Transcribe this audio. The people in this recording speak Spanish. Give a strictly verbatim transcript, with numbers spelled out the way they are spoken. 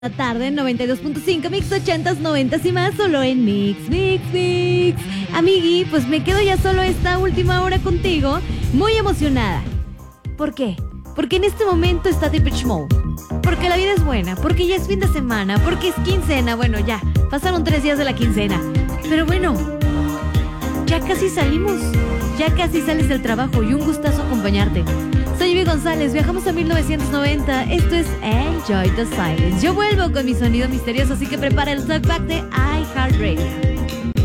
La tarde en noventa y dos punto cinco, Mix ochentas, noventas y más, solo en Mix, Mix, Mix. Amigui, pues me quedo ya solo esta última hora contigo, muy emocionada. ¿Por qué? Porque en este momento está Depeche Mode. Porque la vida es buena, porque ya es fin de semana, porque es quincena. Bueno, ya, pasaron tres días de la quincena. Pero bueno, ya casi salimos. Ya casi sales del trabajo y un gustazo acompañarte. Soy Ivy González, viajamos a mil novecientos noventa. Esto es Enjoy the Silence. Yo vuelvo con mi sonido misterioso, así que prepara el talkback de iHeartRadio.